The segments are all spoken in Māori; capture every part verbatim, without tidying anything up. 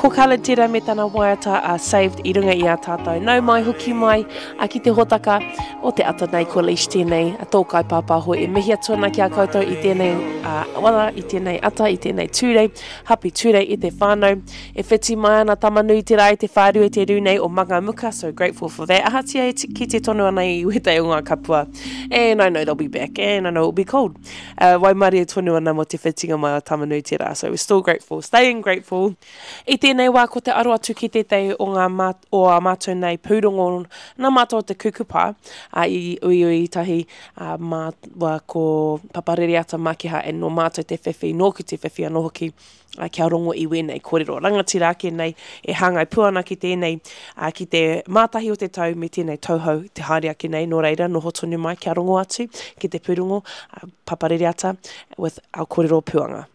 Ko kala tira me tana waiata a saved I runga I a tātou. Nau mai hoki mai a ki te hotaka o te ata nei ko leish tēnei a tōkai pāpā hoi e mihi atona ki a koutou I tēnei a wala, I tēnei ata, I tēnei tūrei, happy tūrei I te whānau. E whiti mai ana tamanui te rai te whāru e te runei o manga muka, so grateful for that. Ahatia e te, ki te tonu ana I uhetei o ngā kapua. And I know they'll be back, and I know it'll be cold. Uh, Waimari e tonu ana mo te whitinga mai o tamanui te rā, so we're still grateful, staying grateful. I tēnei wā ko te aro atu ki tētei o ngā māt, o a mātou nei pūrongo nā mātou te kukupā uh, I ui ui tahi uh, mā, wā ko paparere ata makiha e no mātou te whiwhi, nō ki te whiwhi anō hoki uh, kia rongo I wēnei kōrero. Rangatira ke nei e hangai puana ki tēnei, uh, ki te mātahi o te tau me tēnei tauhau te haere ake nei, nō reira, noho tonu mai kia rongo atu ki te pūrongo uh, paparere ata with our kōrero puanga.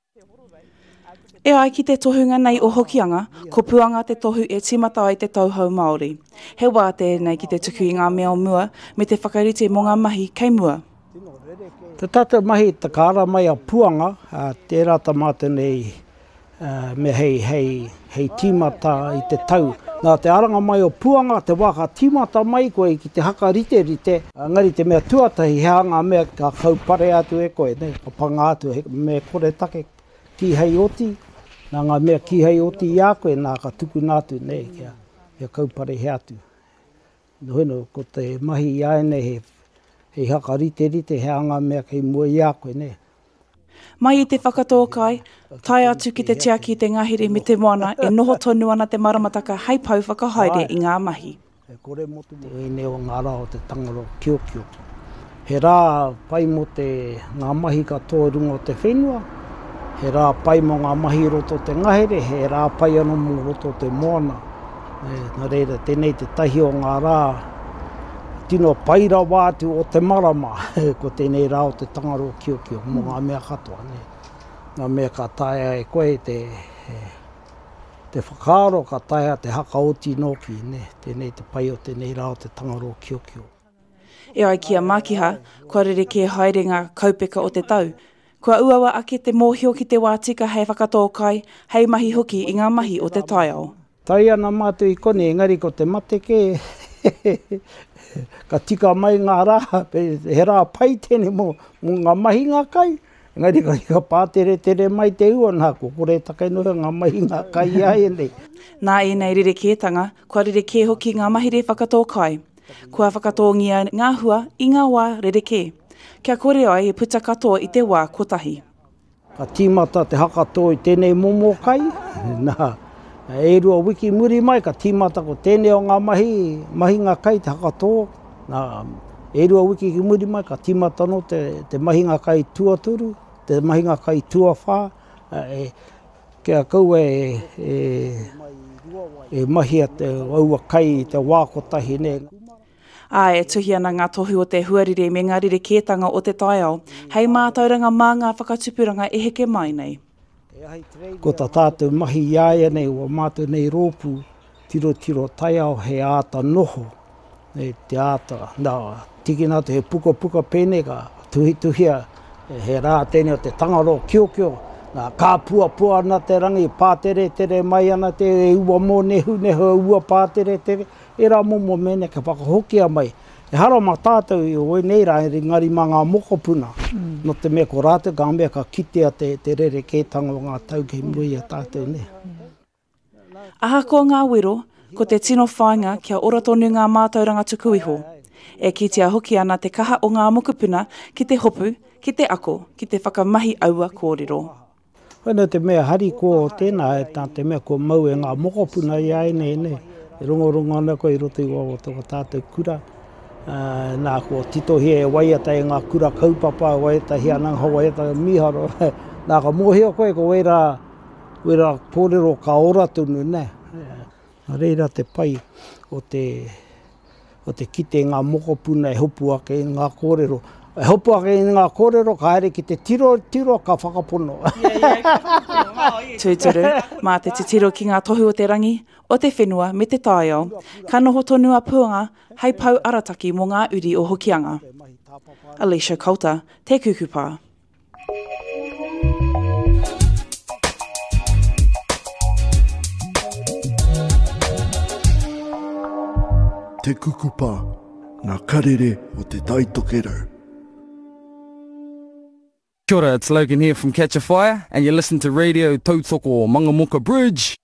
E ai ki te tohunga nei o hokianga, ko puanga te tohu e timata ai te tauhau Māori. He wā tēnei ki te tuku I ngā mea o mua, me te whakarite mō ngā mahi kei mua. Te tata mahi te kāra mai a puanga, uh, tērā ta mātou nei uh, me hei, hei, hei timata I te tau. Nā te aranga mai o puanga, te waka timata mai koe ki te haka rite rite. Uh, ngari te mea tuatahi, he hanga mea ka kaupare atu e koe, ne, ka panga atu he, me kore take ki hei oti. Nā ngā mea ki hei oti I a koe, nā ka tuku nātu nei, kia, kia kaupare he atu. Noheno, ko te mahi I aene he, he haka rite rite, he anga mea kei mua I a koe, ne. Mai I te whakatōkai, tai atu ki te tiaki te ngahere me te moana, e noho tonu ana te maramataka hei pau whakahaere I ngā mahi. He kore motu te ene o ngā rā o te tangaro kio kio. He rā pai mo te ngā mahi ka tōrunga o te whenua, he rā pai mo ngā mahi roto te ngahere, he rā pai anō mo roto te moana. E, nā reira, tēnei te tahi o ngā rā, tino paira wātu o te marama, ko tēnei rā o te tangaro kio kio, mo ngā mea katoa. Ne. Ngā mea ka taia e koe te, te whakaaro, ka taia te haka oti noki, ne. Tēnei te pai o tēnei rā o te tangaro kio kio. E ai kia makiha, kua rere ke haere ngā kaupeka o te tau. Kua uawa ake te mōhio ki te wātika hei whakatōkai, hei mahi hoki I ngā mahi o te taiao. Tai ana mātu I kone, engari ko te mateke, ka tika mai ngā rā, he rā pai tēne mo, mo ngā mahi ngā kai. Engari ka tika pātere tere mai te ua nā, ko kore takai noha ngā mahi ngā kai ai nei. Nā e nei rere kētanga, kua rere kē hoki ngā mahi re whakatōkai. Kua whakatōngia ngā hua I ngā wā rere kē. Kia kore ai e puta katoa I te wā kotahi. Ka tīmata te hakato I tēnei momo kai. Nā, e rua wiki muri mai, ka tīmata ko tēnei o ngā mahi, mahi ngā kai te hakato. Nā, e rua wiki ki muri mai, ka tīmata no te, te mahi ngā kai tuaturu, te mahi ngā kai tuawha. E, kia kau e, e, e mahi a te aua kai te wā kotahi ne. A e tuhi ana ngā tohu o te huarire me ngā rere kētanga o te taiao, hei mātauranga mā ngā whakatupuranga e heke mai nei. Ko tā tātou mahi iaia nei o mātou nei rōpū, tiro tiro taiao he āta noho. Nei te āta, nā, tiki nā te he puka puka pēne ka tuhi tuhia, he rā tēne o te tangaro kio kio, nā kā pua pua ana te rangi, pātere tere mai ana te e ua mō nehu nehu ua pātere tere, e rā momo mene ka whakahokia mai. E hara mā tātou I oi nei rā, e ngari mā ngā mokopuna. Mm. No te mea ko rātou ka mea ka kitea te, te rere kētanga o ngā tau kei mui a tātou ne. Mm. Aha ko ngā wero, ko te tino whainga kia ora tonu ngā mātauranga tuku iho. E kitea hoki ana te kaha o ngā mokopuna ki te hopu, ki te ako, ki te whakamahi aua kōrero. Whena te mea hari ko tēnā, e tā te mea ko mau e ngā mokopuna I ai nei ne. E rongo rongo ana koe I roto I wawa tōka tātou kura. Uh, nā ko tito hea e waiata e ngā kura kaupapa, waiata hea nangha, waiata miharo. Nā ka mōheo koe ko weira, weira kōrero ka ora tunu ne. Nā reira te pai o te, o te kite ngā mokopuna e hopu ake I ngā kōrero. E hopu ake I ngā kōrero ka haere ki te tiro, tiro ka whakapono. Tūturu, mā te te tiro ki ngā tohu o te rangi, o te whenua me te taiao, ka noho tonu a puanga, hei pau arataki mō ngā uri o hokianga. Alicia Coulter, te kukupā. te kukupa, ngā karere o te taitokero. Kia ora, it's Logan here from Catch a Fire, and you listen to Radio Tautoko Mangamuka Bridge.